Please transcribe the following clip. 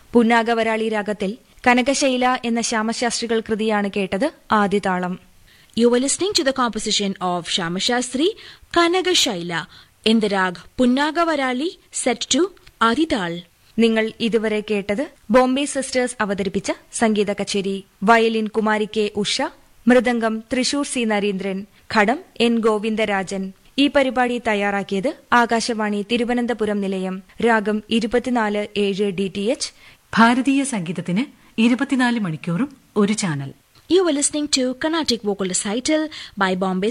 പുന്നാഗവരാളി രാഗത്തിൽ കനകശൈല എന്ന ശ്യാമശാസ്ത്രികൾ കൃതിയാണ് കേട്ടത്. ആദിതാളം. You were listening to the composition of Shyamashastri Kanakashaila in the rag Punnagavarali set to Adital. നിങ്ങൾ ഇതുവരെ കേട്ടത് ബോംബെ സിസ്റ്റേഴ്സ് അവതരിപ്പിച്ച സംഗീത കച്ചേരി. Violin Kumari K Usha, mridangam Thrissur C Narendran, ഘടം എൻ ഗോവിന്ദരാജൻ. ഈ പരിപാടി തയ്യാറാക്കിയത് ആകാശവാണി തിരുവനന്തപുരം നിലയം. രാഗം 24/7 DTH. ഭാരതീയ സംഗീതത്തിന് 24 മണിക്കൂറും ഒരു channel. You were listening to Carnatic Vocal Recital by Bombay